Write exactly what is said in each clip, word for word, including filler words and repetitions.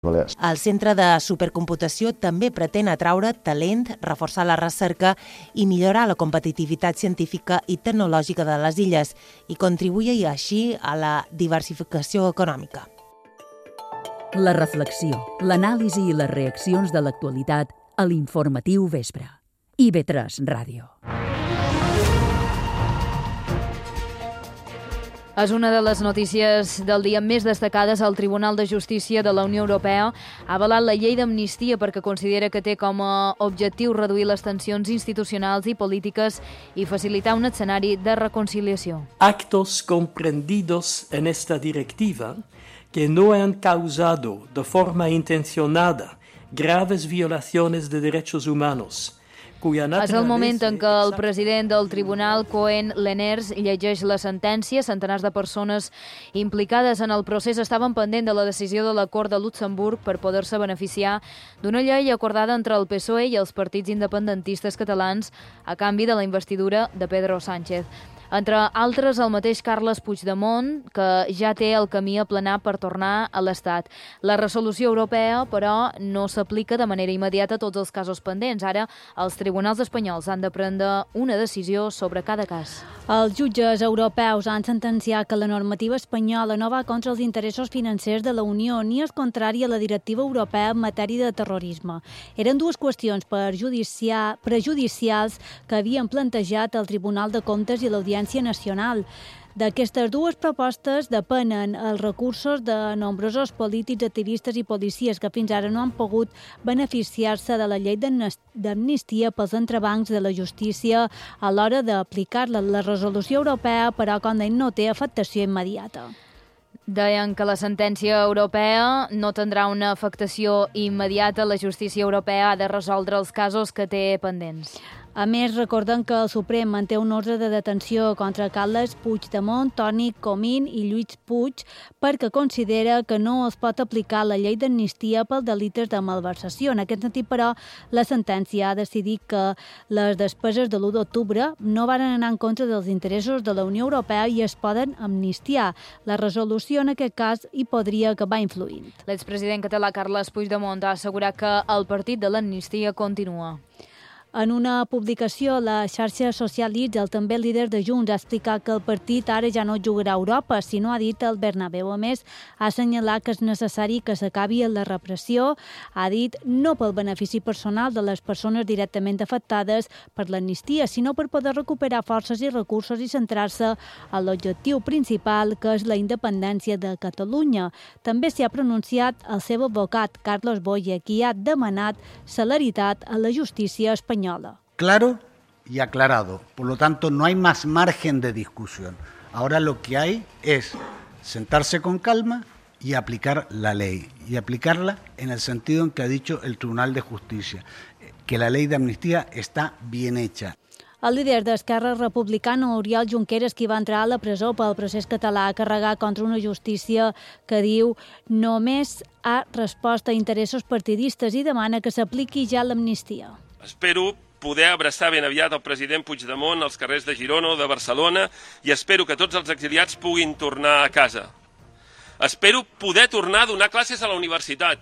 Balears. El Centre de Supercomputació també pretén atraure talent, reforçar la recerca i millorar la competitivitat científica i tecnològica de les illes i contribuir així a la diversificació econòmica. La reflexió, l'anàlisi i les reaccions de l'actualitat a l'Informatiu Vespre. I ve tres Ràdio. És una de les notícies del dia més destacades. El Tribunal de Justícia de la Unió Europea ha avalat la llei d'amnistia perquè considera que té com a objectiu reduir les tensions institucionals i polítiques i facilitar un escenari de reconciliació. Actos comprendidos en esta directiva que no han causado de forma intencionada graves violaciones de derechos humanos. És el moment en què el president del tribunal, Cohen Lenners, llegeix la sentència. Centenars de persones implicades en el procés estaven pendent de la decisió de la Cort de Luxemburg per poder-se beneficiar d'una llei acordada entre el P S O E i els partits independentistes catalans a canvi de la investidura de Pedro Sánchez. Entre altres, el mateix Carles Puigdemont, que ja té el camí aplanat per tornar a l'Estat. La resolució europea, però, no s'aplica de manera immediata a tots els casos pendents. Ara, els tribunals espanyols han de prendre una decisió sobre cada cas. Els jutges europeus han sentenciat que la normativa espanyola no va contra els interessos financers de la Unió ni és contrària a la directiva europea en matèria de terrorisme. Eren dues qüestions prejudicials que havien plantejat el Tribunal de Comptes i l'Audiència Nacional. D'aquestes dues propostes depenen els recursos de nombrosos polítics, activistes i policies que fins ara no han pogut beneficiar-se de la llei d'amnistia pels entrebancs de la justícia a l'hora d'aplicar-la. La resolució europea, però, com deim, no té afectació immediata. Deien que la sentència europea no tindrà una afectació immediata. La justícia europea ha de resoldre els casos que té pendents. A més, recorden que el Suprem manté un ordre de detenció contra Carles Puigdemont, Toni Comín i Lluís Puig perquè considera que no es pot aplicar la llei d'amnistia pels delictes de malversació. En aquest sentit, però, la sentència ha decidit que les despeses de l'u d'octubre no van anar en contra dels interessos de la Unió Europea i es poden amnistiar. La resolució, en aquest cas, hi podria acabar influint. L'expresident català Carles Puigdemont ha assegurat que el partit de l'amnistia continua. En una publicació, la xarxa social X, el també líder de Junts, ha explicat que el partit ara ja no jugarà a Europa, sinó ha dit el Bernabéu. A més, ha assenyalat que és necessari que s'acabi la repressió, ha dit no pel benefici personal de les persones directament afectades per l'amnistia, sinó per poder recuperar forces i recursos i centrar-se en l'objectiu principal, que és la independència de Catalunya. També s'hi ha pronunciat el seu advocat, Carlos Boye, qui ha demanat celeritat a la justícia espanyola. Claro y aclarado, por lo tanto no hay más margen de discusión. Ahora lo que hay es sentarse con calma y aplicar la ley, y aplicarla en el sentido en que ha dicho el Tribunal de Justicia, que la ley de amnistía está bien hecha. El líder d'Esquerra Republicana, Oriol Junqueras, qui va entrar a la presó pel procés català, ha carregat contra una justícia que diu només ha respost a interessos partidistes i demana que s'apliqui ja l'amnistia. Espero poder abraçar ben aviat el president Puigdemont als carrers de Girona o de Barcelona i espero que tots els exiliats puguin tornar a casa. Espero poder tornar a donar classes a la universitat.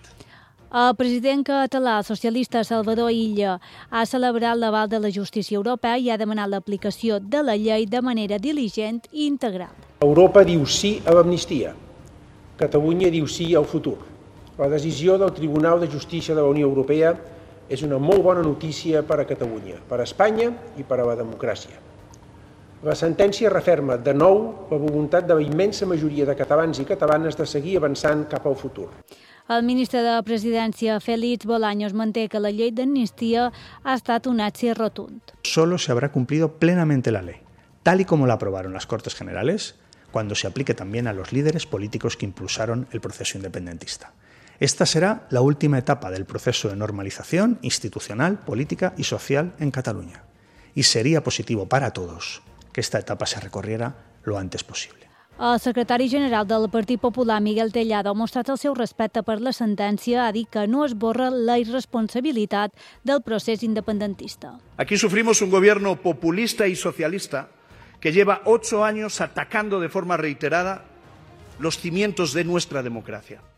El president català socialista Salvador Illa ha celebrat l'aval de la justícia europea i ha demanat l'aplicació de la llei de manera diligent i integral. Europa diu sí a l'amnistia. Catalunya diu sí al futur. La decisió del Tribunal de Justícia de la Unió Europea és una molt bona notícia per a Catalunya, per a Espanya i per a la democràcia. La sentència referma de nou la voluntat de la immensa majoria de catalans i catalanes de seguir avançant cap al futur. El ministre de Presidència, Félix Bolaños, manté que la llei d'amnistia ha estat un èxit rotund. Solo se habrá cumplido plenamente la ley, tal y como la aprobaron las Cortes Generales, cuando se aplique también a los líderes políticos que impulsaron el proceso independentista. Esta será la última etapa del proceso de normalización institucional, política y social en Cataluña. Y sería positivo para todos que esta etapa se recorriera lo antes posible. El secretari general del Partit Popular, Miguel Tellado, ha mostrat el seu respecte per la sentència, ha dit que no esborra la irresponsabilitat del procés independentista. Aquí sufrimos un gobierno populista y socialista que lleva ocho años atacando de forma reiterada los cimientos de nuestra democracia.